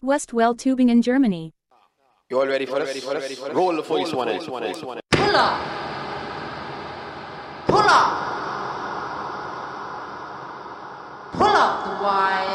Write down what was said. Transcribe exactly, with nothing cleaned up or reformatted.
Westwell Tubing in Germany. You all ready for this? Roll the voice one. Pull up. Pull up. Pull up the wire.